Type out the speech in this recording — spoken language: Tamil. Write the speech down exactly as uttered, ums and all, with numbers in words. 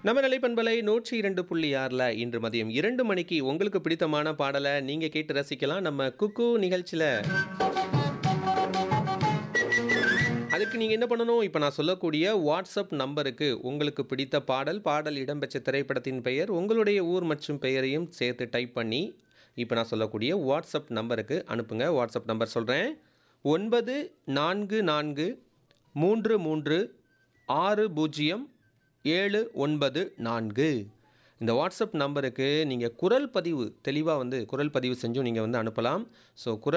நம்ம நிலைப்பண்பலை நூற்றி இரண்டு புள்ளி ஆறில் இன்று மதியம் இரண்டு மணிக்கு உங்களுக்கு பிடித்தமான பாடலை நீங்கள் கேட்டு ரசிக்கலாம் நம்ம குக்கு நிகழ்ச்சியில். அதுக்கு நீங்கள் என்ன பண்ணணும், இப்போ நான் சொல்லக்கூடிய வாட்ஸ்அப் நம்பருக்கு உங்களுக்கு பிடித்த பாடல், பாடல் இடம்பெற்ற திரைப்படத்தின் பெயர், உங்களுடைய ஊர் மற்றும் பெயரையும் சேர்த்து டைப் பண்ணி இப்போ நான் சொல்லக்கூடிய வாட்ஸ்அப் நம்பருக்கு அனுப்புங்க. வாட்ஸ்அப் நம்பர் சொல்கிறேன்: ஒன்பது நான்கு நான்கு மூன்று மூன்று ஆறு பூஜ்ஜியம் ஏழு ஒன்பது நான்கு. இந்த வாட்ஸ்அப் நம்பருக்கு நீங்கள் குரல் பதிவு தெளிவாக வந்து குரல் பதிவு செஞ்சும் நீங்கள் வந்து அனுப்பலாம். ஸோ குரல்